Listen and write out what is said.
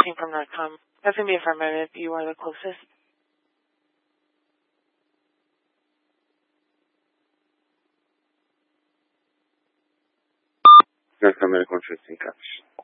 came from .com. That's going to be affirmative. You are the closest. Affirmative, 115, catch.